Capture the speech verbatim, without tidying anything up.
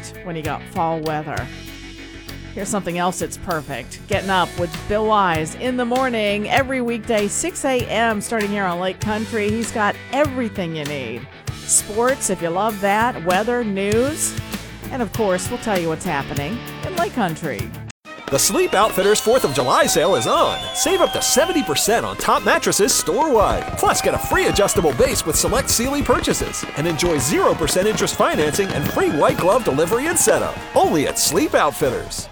perfect when you got fall weather. Here's something else that's perfect. Getting up with Bill Wise in the morning every weekday, six a.m. starting here on Lake Country. He's got everything you need. Sports, if you love that, weather, news, and of course, we'll tell you what's happening in Lake Country. The Sleep Outfitters fourth of July sale is on. Save up to seventy percent on top mattresses store-wide. Plus, get a free adjustable base with select Sealy purchases. And enjoy zero percent interest financing and free white glove delivery and setup. Only at Sleep Outfitters.